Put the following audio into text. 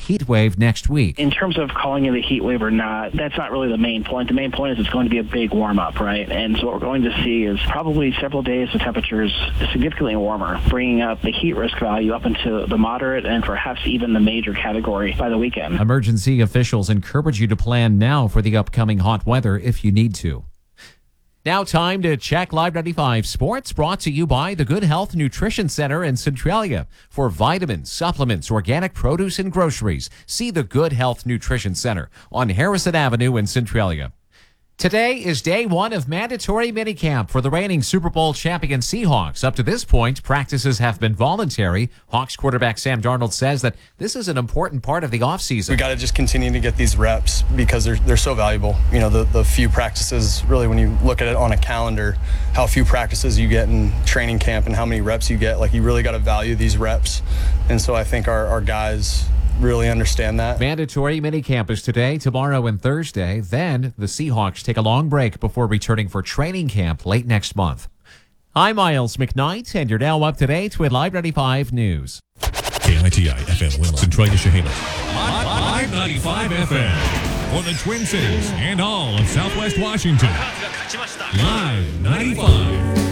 heat wave next week. In terms of calling it a heat wave or not, that's not really the main point. The main point is it's going to be a big warm-up, right? And so what we're going to see is probably several days of temperatures significantly warmer, bringing up the heat risk value up into the moderate and perhaps even the major category by the weekend. Emergency officials encourage you to plan now for the upcoming hot weather if you need to. Now time to check Live 95 Sports, brought to you by the Good Health Nutrition Center in Centralia. For vitamins, supplements, organic produce, and groceries, see the Good Health Nutrition Center on Harrison Avenue in Centralia. Today is day one of mandatory minicamp for the reigning Super Bowl champion Seahawks. Up to this point, practices have been voluntary. Hawks quarterback Sam Darnold says that this is an important part of the offseason. We got to just continue to get these reps because they're so valuable. You know, the few practices, really when you look at it on a calendar, how few practices you get in training camp and how many reps you get, like you really got to value these reps. And so I think our guys really understand that. Mandatory minicamp is today, tomorrow, and Thursday. Then the Seahawks take a long break before returning for training camp late next month. I'm Miles McKnight, and you're now up to date with Live 95 News. KITI FM Winland, Centralia, Chehalis. Live 95 FM for the Twin Cities and all of Southwest Washington. Live 95.